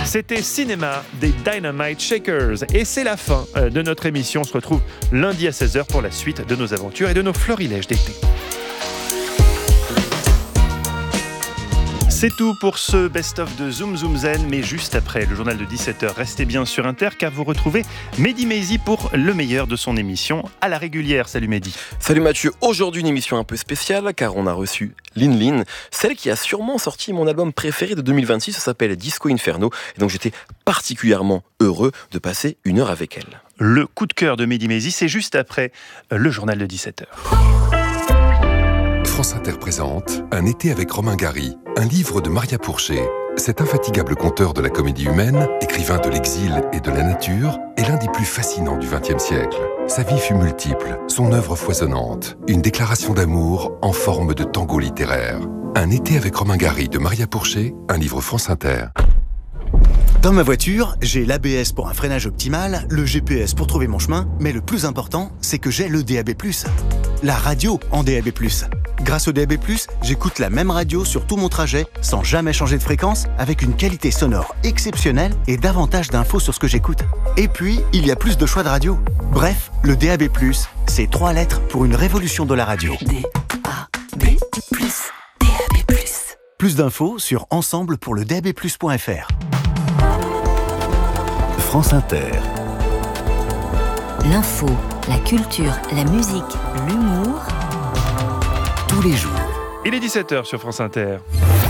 C'était Cinéma des Dynamite Shakers et c'est la fin de notre émission. On se retrouve lundi à 16h pour la suite de nos aventures et de nos florilèges d'été. C'est tout pour ce best-of de Zoom Zoom Zen, mais juste après le journal de 17h, restez bien sur Inter car vous retrouvez Mehdi Maizi pour le meilleur de son émission à la régulière. Salut Mehdi. Salut Mathieu, aujourd'hui une émission un peu spéciale car on a reçu Lin Lin, celle qui a sûrement sorti mon album préféré de 2026, ça s'appelle Disco Inferno, et donc j'étais particulièrement heureux de passer une heure avec elle. Le coup de cœur de Mehdi Maizi, c'est juste après le journal de 17h. France Inter présente Un été avec Romain Gary, un livre de Maria Pourchet. Cet infatigable conteur de la comédie humaine, écrivain de l'exil et de la nature, est l'un des plus fascinants du XXe siècle. Sa vie fut multiple, son œuvre foisonnante, une déclaration d'amour en forme de tango littéraire. Un été avec Romain Gary de Maria Pourchet, un livre France Inter. Dans ma voiture, j'ai l'ABS pour un freinage optimal, le GPS pour trouver mon chemin, mais le plus important, c'est que j'ai le DAB+. La radio en DAB+. Grâce au DAB+, j'écoute la même radio sur tout mon trajet, sans jamais changer de fréquence, avec une qualité sonore exceptionnelle et davantage d'infos sur ce que j'écoute. Et puis, il y a plus de choix de radio. Bref, le DAB+, c'est 3 lettres pour une révolution de la radio. DAB+, DAB+. Plus d'infos sur ensemblepourledab+.fr. France Inter. L'info, la culture, la musique, l'humour. Tous les jours. Il est 17h sur France Inter.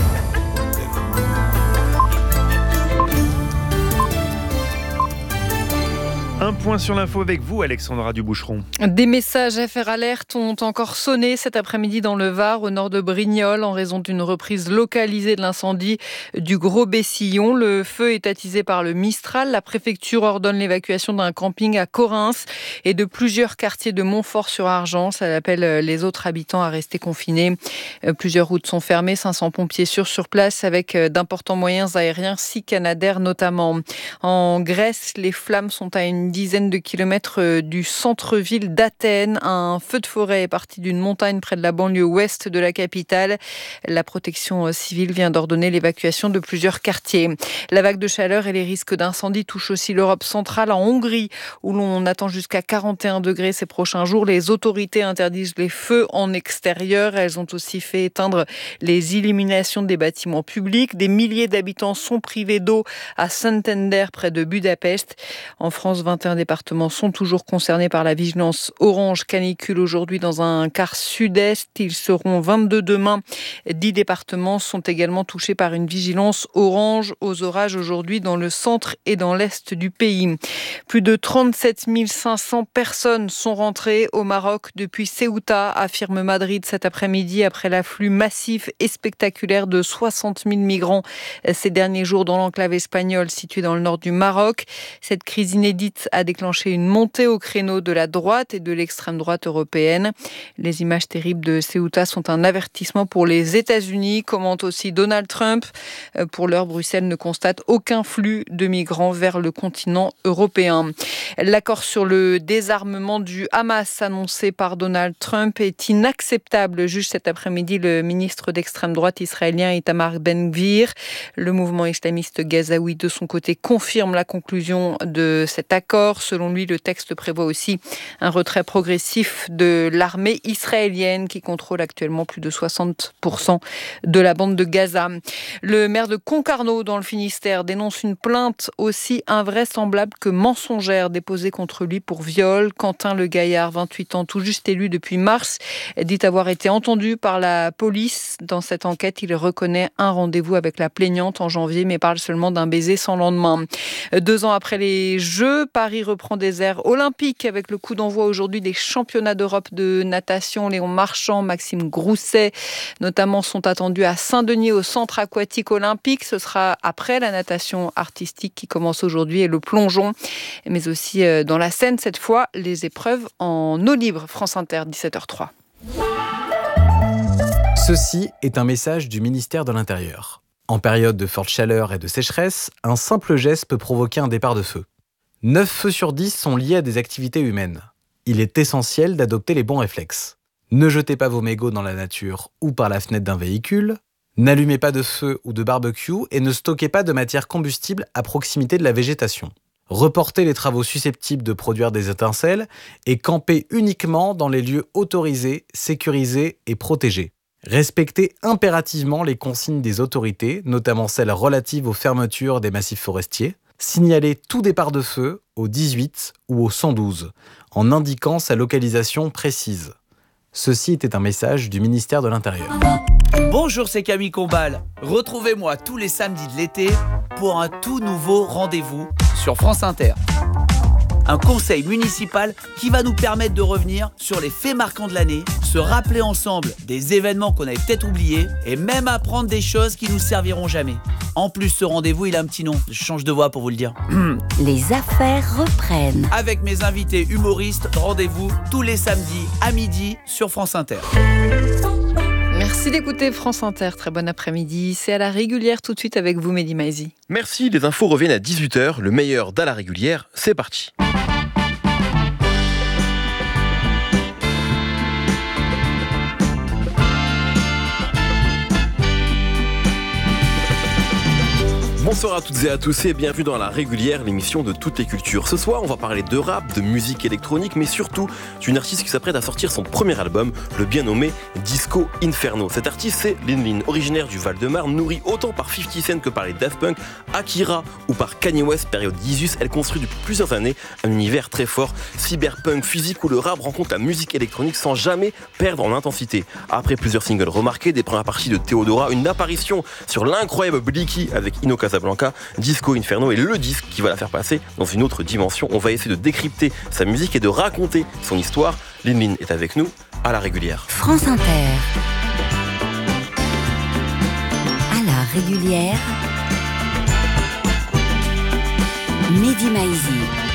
Un point sur l'info avec vous, Alexandra Duboucheron. Des messages FR Alert ont encore sonné cet après-midi dans le Var, au nord de Brignoles, en raison d'une reprise localisée de l'incendie du Gros Bessillon. Le feu est attisé par le Mistral. La préfecture ordonne l'évacuation d'un camping à Correns et de plusieurs quartiers de Montfort-sur-Argent. Ça appelle les autres habitants à rester confinés. Plusieurs routes sont fermées, 500 pompiers sur place avec d'importants moyens aériens, 6 Canadair notamment. En Grèce, les flammes sont à une dizaine de kilomètres du centre-ville d'Athènes. Un feu de forêt est parti d'une montagne près de la banlieue ouest de la capitale. La protection civile vient d'ordonner l'évacuation de plusieurs quartiers. La vague de chaleur et les risques d'incendie touchent aussi l'Europe centrale. En Hongrie, où l'on attend jusqu'à 41 degrés ces prochains jours, les autorités interdisent les feux en extérieur. Elles ont aussi fait éteindre les illuminations des bâtiments publics. Des milliers d'habitants sont privés d'eau à Santander, près de Budapest. En France, 21 départements sont toujours concernés par la vigilance orange canicule aujourd'hui dans un quart sud-est. Ils seront 22 demain. 10 départements sont également touchés par une vigilance orange aux orages aujourd'hui dans le centre et dans l'est du pays. Plus de 37 500 personnes sont rentrées au Maroc depuis Ceuta, affirme Madrid cet après-midi, après l'afflux massif et spectaculaire de 60 000 migrants ces derniers jours dans l'enclave espagnole située dans le nord du Maroc. Cette crise inédite a déclenché une montée au créneau de la droite et de l'extrême droite européenne. Les images terribles de Ceuta sont un avertissement pour les États-Unis, commente aussi Donald Trump. Pour l'heure, Bruxelles ne constate aucun flux de migrants vers le continent européen. L'accord sur le désarmement du Hamas annoncé par Donald Trump est inacceptable, juge cet après-midi le ministre d'extrême droite israélien Itamar Ben-Gvir. Le mouvement islamiste gazaoui, de son côté, confirme la conclusion de cet accord. Selon lui, le texte prévoit aussi un retrait progressif de l'armée israélienne qui contrôle actuellement plus de 60% de la bande de Gaza. Le maire de Concarneau, dans le Finistère, dénonce une plainte aussi invraisemblable que mensongère déposée contre lui pour viol. Quentin Le Gaillard, 28 ans, tout juste élu depuis mars, dit avoir été entendu par la police. Dans cette enquête, il reconnaît un rendez-vous avec la plaignante en janvier, mais parle seulement d'un baiser sans lendemain. 2 ans après les Jeux, Paris reprend des airs olympiques avec le coup d'envoi aujourd'hui des championnats d'Europe de natation. Léon Marchand, Maxime Grousset, notamment, sont attendus à Saint-Denis au centre aquatique olympique. Ce sera après la natation artistique qui commence aujourd'hui et le plongeon, mais aussi dans la Seine cette fois, les épreuves en eau libre. France Inter, 17h03. Ceci est un message du ministère de l'Intérieur. En période de forte chaleur et de sécheresse, un simple geste peut provoquer un départ de feu. 9 feux sur 10 sont liés à des activités humaines. Il est essentiel d'adopter les bons réflexes. Ne jetez pas vos mégots dans la nature ou par la fenêtre d'un véhicule. N'allumez pas de feu ou de barbecue et ne stockez pas de matière combustible à proximité de la végétation. Reportez les travaux susceptibles de produire des étincelles et campez uniquement dans les lieux autorisés, sécurisés et protégés. Respectez impérativement les consignes des autorités, notamment celles relatives aux fermetures des massifs forestiers. Signalez tout départ de feu au 18 ou au 112, en indiquant sa localisation précise. Ceci était un message du ministère de l'Intérieur. Bonjour, c'est Camille Combal. Retrouvez-moi tous les samedis de l'été pour un tout nouveau rendez-vous sur France Inter. Un conseil municipal qui va nous permettre de revenir sur les faits marquants de l'année, se rappeler ensemble des événements qu'on avait peut-être oubliés et même apprendre des choses qui nous serviront jamais. En plus, ce rendez-vous, il a un petit nom. Je change de voix pour vous le dire. Les affaires reprennent. Avec mes invités humoristes, rendez-vous tous les samedis à midi sur France Inter. Merci d'écouter France Inter. Très bon après-midi. C'est à la régulière tout de suite avec vous, Mehdi Maizi. Merci, les infos reviennent à 18h. Le meilleur d'à la régulière, c'est parti. Bonsoir à toutes et à tous et bienvenue dans La Régulière, l'émission de toutes les cultures. Ce soir, on va parler de rap, de musique électronique, mais surtout d'une artiste qui s'apprête à sortir son premier album, le bien nommé Disco Inferno. Cette artiste, c'est Lin, originaire du Val-de-Marne, nourrie autant par 50 Cent que par les Daft Punk, Akira ou par Kanye West, période Yeezus. Elle construit depuis plusieurs années un univers très fort, cyberpunk, physique, où le rap rencontre la musique électronique sans jamais perdre en intensité. Après plusieurs singles remarqués, des premières parties de Theodora, une apparition sur l'incroyable Blicky avec Ino Casablanca, Disco Inferno est le disque qui va la faire passer dans une autre dimension. On va essayer de décrypter sa musique et de raconter son histoire. Lin est avec nous à la régulière. France Inter. À la régulière. Mehdi Maizi.